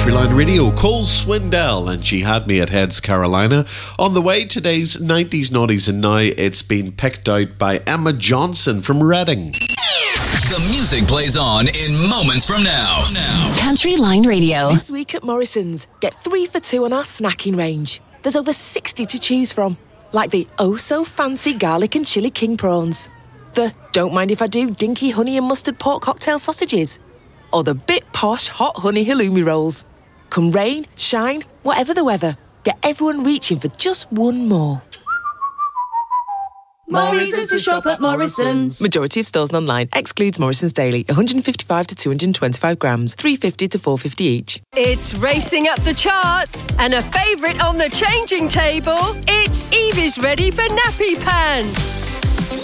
Country Line Radio. Cole Swindell and She Had Me at Heads, Carolina. On the way, today's 90s Naughties, and now it's been picked out by Emma Johnson from Reading. The music plays on in moments from now. Country Line Radio. This week at Morrison's, get 3 for 2 on our snacking range. There's over 60 to choose from, like the oh-so-fancy garlic and chili king prawns, the don't mind if I do dinky honey and mustard pork cocktail sausages, or the bit posh hot honey halloumi rolls. Come rain, shine, whatever the weather, get everyone reaching for just one more. Morrison's to shop at Morrison's. Majority of stores and online. Excludes Morrison's Daily. 155 to 225 grams. 350 to 450 each. It's racing up the charts and a favourite on the changing table. It's Evie's Ready for Nappy Pants.